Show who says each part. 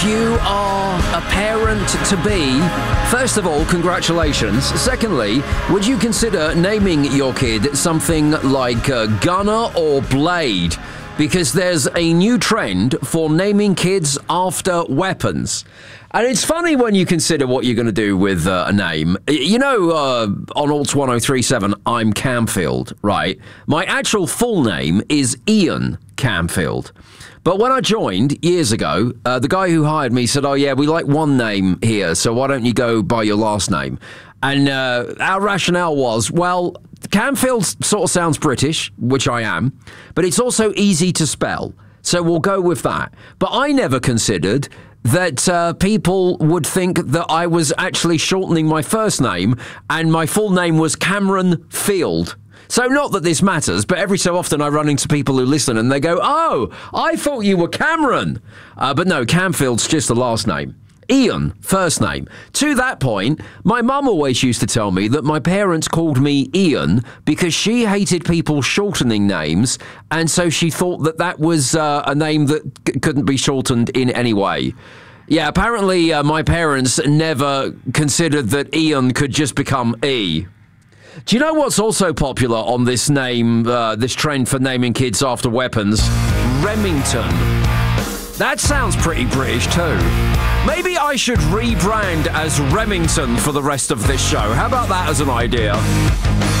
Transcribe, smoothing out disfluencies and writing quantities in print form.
Speaker 1: You are a parent-to-be. First of all, congratulations. Secondly, would you consider naming your kid something like Gunner or Blade? Because there's a new trend for naming kids after weapons. And it's funny when you consider what you're going to do with a name. You know, on Alts 1037, I'm Camfield, right? My actual full name is Ian Camfield. But when I joined years ago, the guy who hired me said, oh, yeah, we like one name here, so why don't you go by your last name? And our rationale was, well, Camfield sort of sounds British, which I am, but it's also easy to spell, so we'll go with that. But I never considered that people would think that I was actually shortening my first name, and my full name was Cameron Field. So not that this matters, but every so often I run into people who listen and they go, oh, I thought you were Cameron. But no, Camfield's just the last name. Ian, first name. To that point, my mum always used to tell me that my parents called me Ian because she hated people shortening names, and so she thought that that was a name that couldn't be shortened in any way. Yeah, apparently my parents never considered that Ian could just become E. Do you know what's also popular on this name, this trend for naming kids after weapons? Remington. That sounds pretty British too. Maybe I should rebrand as Remington for the rest of this show. How about that as an idea?